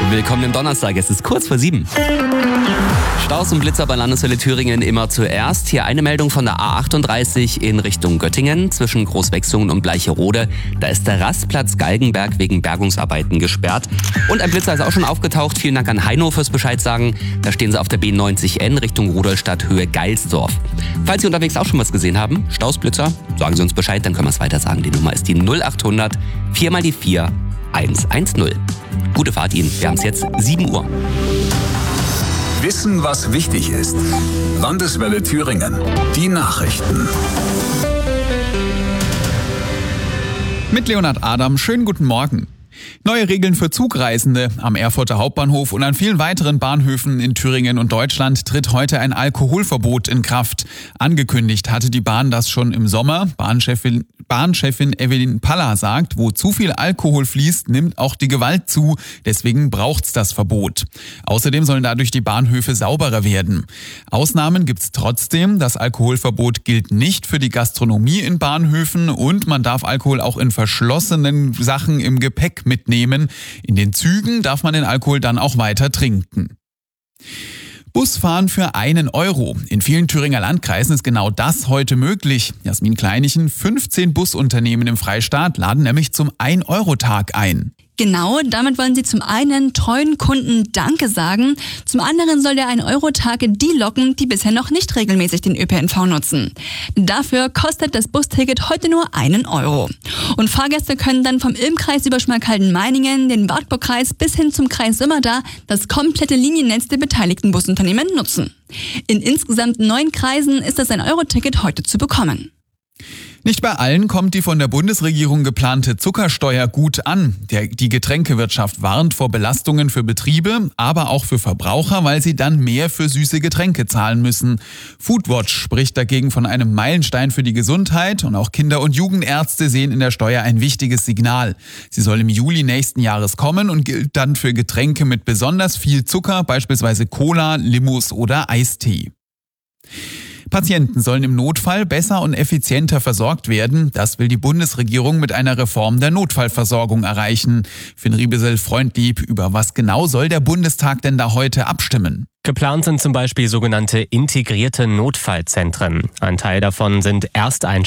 Willkommen im Donnerstag, es ist kurz vor 7. Staus und Blitzer bei Landeswelle Thüringen immer zuerst. Hier eine Meldung von der A38 in Richtung Göttingen zwischen Großwechslungen und Bleicherode. Da ist der Rastplatz Galgenberg wegen Bergungsarbeiten gesperrt. Und ein Blitzer ist auch schon aufgetaucht. Vielen Dank an Heino fürs Bescheid sagen. Da stehen sie auf der B90N Richtung Rudolstadt Höhe Geilsdorf. Falls Sie unterwegs auch schon was gesehen haben, Stausblitzer, sagen Sie uns Bescheid, dann können wir es weiter sagen. Die Nummer ist die 0800 4 mal die 4 110. Gute Fahrt Ihnen. Wir haben es jetzt 7 Uhr. Wissen, was wichtig ist. Landeswelle Thüringen. Die Nachrichten. Mit Leonhard Adam, schönen guten Morgen. Neue Regeln für Zugreisende. Am Erfurter Hauptbahnhof und an vielen weiteren Bahnhöfen in Thüringen und Deutschland tritt heute ein Alkoholverbot in Kraft. Angekündigt hatte die Bahn das schon im Sommer. Bahnchefin Evelyn Palla sagt, wo zu viel Alkohol fließt, nimmt auch die Gewalt zu. Deswegen braucht's das Verbot. Außerdem sollen dadurch die Bahnhöfe sauberer werden. Ausnahmen gibt's trotzdem. Das Alkoholverbot gilt nicht für die Gastronomie in Bahnhöfen und man darf Alkohol auch in verschlossenen Sachen im Gepäck mitnehmen. In den Zügen darf man den Alkohol dann auch weiter trinken. Busfahren für 1 Euro. In vielen Thüringer Landkreisen ist genau das heute möglich. Jasmin Kleinichen, 15 Busunternehmen im Freistaat laden nämlich zum 1-Euro-Tag ein. Genau, damit wollen sie zum einen treuen Kunden Danke sagen, zum anderen soll der 1-Euro-Tag die locken, die bisher noch nicht regelmäßig den ÖPNV nutzen. Dafür kostet das Busticket heute nur 1 Euro. Und Fahrgäste können dann vom Ilm-Kreis über Schmalkalden-Meiningen, den Wartburg-Kreis bis hin zum Kreis Sömmerda das komplette Liniennetz der beteiligten Busunternehmen nutzen. In insgesamt 9 Kreisen ist das 1-Euro-Ticket heute zu bekommen. Nicht bei allen kommt die von der Bundesregierung geplante Zuckersteuer gut an. Die Getränkewirtschaft warnt vor Belastungen für Betriebe, aber auch für Verbraucher, weil sie dann mehr für süße Getränke zahlen müssen. Foodwatch spricht dagegen von einem Meilenstein für die Gesundheit und auch Kinder- und Jugendärzte sehen in der Steuer ein wichtiges Signal. Sie soll im Juli nächsten Jahres kommen und gilt dann für Getränke mit besonders viel Zucker, beispielsweise Cola, Limos oder Eistee. Patienten sollen im Notfall besser und effizienter versorgt werden. Das will die Bundesregierung mit einer Reform der Notfallversorgung erreichen. Finn Riebesel-Freundlieb, über was genau soll der Bundestag denn da heute abstimmen? Geplant sind zum Beispiel sogenannte integrierte Notfallzentren. Ein Teil davon sind